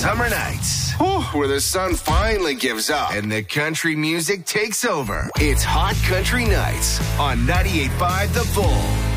summer nights. Where the sun finally gives up and the country music takes over. It's Hot Country Nights on 98.5 The Bull.